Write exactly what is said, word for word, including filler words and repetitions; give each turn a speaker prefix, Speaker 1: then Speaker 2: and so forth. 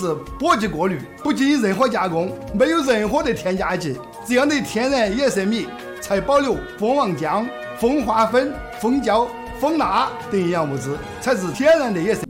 Speaker 1: 是播级过滤，不经任何加工，没有任何的添加剂，这样的天然野生米才保留蜂王浆、蜂花粉、蜂胶、蜂蜡等营养物质，才是天然的野生